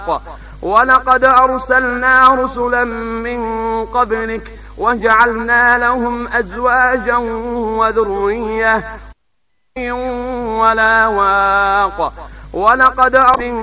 ولقد أرسلنا رسلا من قبلك وجعلنا لهم أزواجا وذرية ولا واق ولقد